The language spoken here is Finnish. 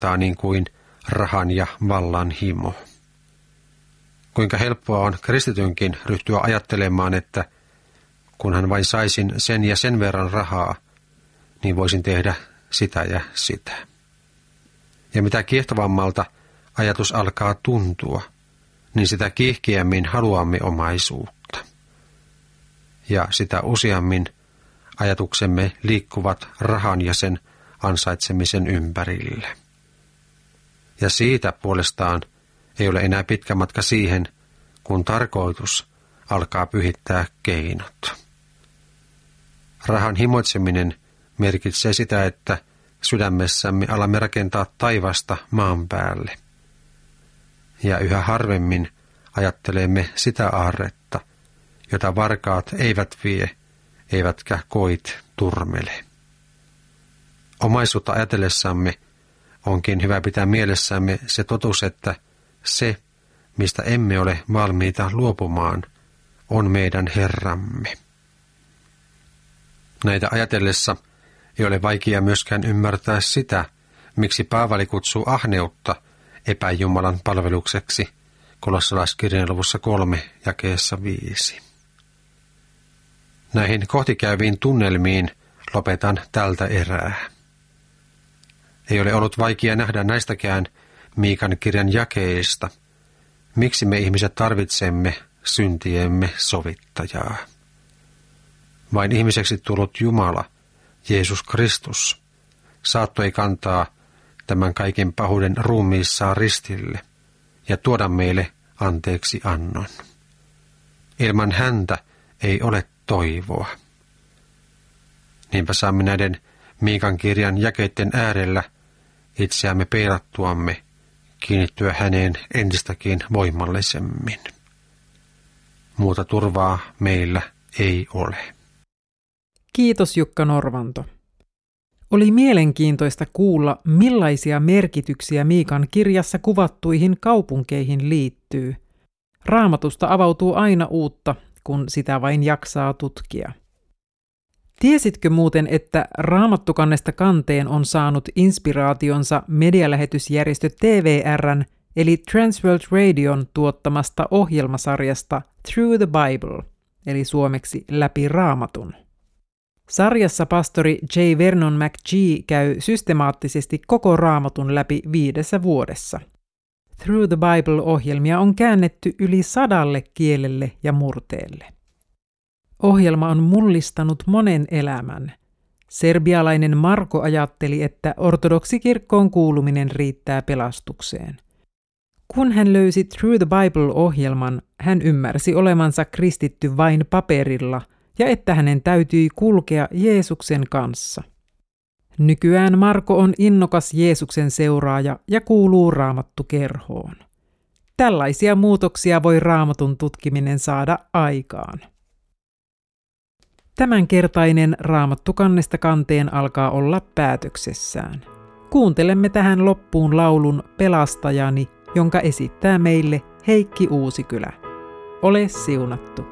huvittaa niin kuin rahan ja vallan himo. Kuinka helppoa on kristitynkin ryhtyä ajattelemaan, että kunhan vain saisin sen ja sen verran rahaa, niin voisin tehdä sitä ja sitä. Ja mitä kiehtovammalta ajatus alkaa tuntua, niin sitä kiihkeämmin haluamme omaisuutta. Ja sitä useammin ajatuksemme liikkuvat rahan ja sen ansaitsemisen ympärille. Ja siitä puolestaan ei ole enää pitkä matka siihen, kun tarkoitus alkaa pyhittää keinot. Rahan himoitseminen merkitsee sitä, että sydämessämme alamme rakentaa taivasta maan päälle. Ja yhä harvemmin ajattelemme sitä aarretta, jota varkaat eivät vie, eivätkä koit turmele. Omaisuutta ajatellessamme onkin hyvä pitää mielessämme se totuus, että se, mistä emme ole valmiita luopumaan, on meidän Herramme. Näitä ajatellessa ei ole vaikea myöskään ymmärtää sitä, miksi Paavali kutsuu ahneutta epäjumalan palvelukseksi kolossalaiskirjan luvussa 3 jakeessa 5. Näihin kohtikäyviin tunnelmiin lopetan tältä erää. Ei ole ollut vaikea nähdä näistäkään Miikan kirjan jakeista, miksi me ihmiset tarvitsemme syntiemme sovittajaa. Vain ihmiseksi tullut Jumala, Jeesus Kristus, saattoi kantaa tämän kaiken pahuuden ruumiissaan ristille ja tuoda meille anteeksi annon. Ilman häntä ei ole toivoa. Niinpä saamme näiden Miikan kirjan jakeiden äärellä itseämme peilattuamme kiinnittyä häneen entistäkin voimallisemmin. Muuta turvaa meillä ei ole. Kiitos Jukka Norvanto. Oli mielenkiintoista kuulla, millaisia merkityksiä Miikan kirjassa kuvattuihin kaupunkeihin liittyy. Raamatusta avautuu aina uutta, kun sitä vain jaksaa tutkia. Tiesitkö muuten, että Raamattukannesta kanteen on saanut inspiraationsa medialähetysjärjestö TVR:n eli Transworld Radion tuottamasta ohjelmasarjasta Through the Bible, eli suomeksi Läpi Raamatun. Sarjassa pastori J. Vernon McGee käy systemaattisesti koko Raamatun läpi 5 vuodessa. Through the Bible-ohjelmia on käännetty yli 100 kielelle ja murteelle. Ohjelma on mullistanut monen elämän. Serbialainen Marko ajatteli, että ortodoksikirkkoon kuuluminen riittää pelastukseen. Kun hän löysi Through the Bible-ohjelman, hän ymmärsi olevansa kristitty vain paperilla ja että hänen täytyi kulkea Jeesuksen kanssa. Nykyään Marko on innokas Jeesuksen seuraaja ja kuuluu Raamattukerhoon. Tällaisia muutoksia voi Raamatun tutkiminen saada aikaan. Tämänkertainen Raamattukannesta kanteen alkaa olla päätöksessään. Kuuntelemme tähän loppuun laulun Pelastajani, jonka esittää meille Heikki Uusikylä. Ole siunattu.